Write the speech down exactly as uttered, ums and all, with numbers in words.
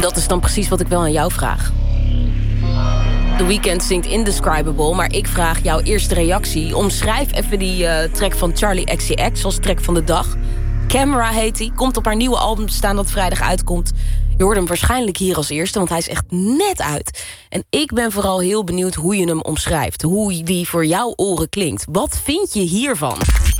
Dat is dan precies wat ik wel aan jou vraag. The Weeknd zingt Indescribable, maar ik vraag jouw eerste reactie. Omschrijf even die uh, track van Charli X C X als track van de dag. Camera heet hij, komt op haar nieuwe album te staan dat vrijdag uitkomt. Je hoort hem waarschijnlijk hier als eerste, want hij is echt net uit. En ik ben vooral heel benieuwd hoe je hem omschrijft. Hoe die voor jouw oren klinkt. Wat vind je hiervan?